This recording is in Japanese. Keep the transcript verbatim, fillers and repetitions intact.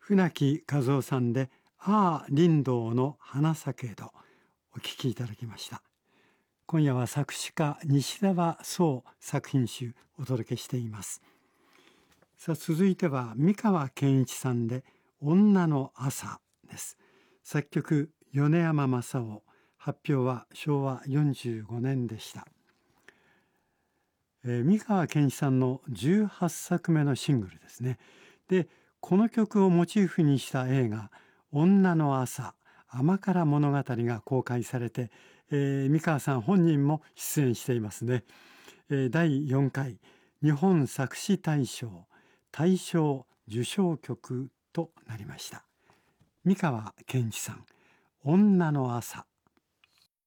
船木和夫さんでああ林道の花咲けどお聴きいただきました。今夜は作詞家西澤壮作品集をお届けしています。さあ、続いては三川健一さんで女の朝です。作曲米山正夫、発表はしょうわよんじゅうごねんでした。えー、三川健一さんのじゅうはっさくめのシングルですね。で、この曲をモチーフにした映画女の朝甘辛物語が公開されて、えー、三川さん本人も出演していますね。えー、だいよんかい日本作詞大賞大賞受賞曲となりました。三川健一さん、女の朝。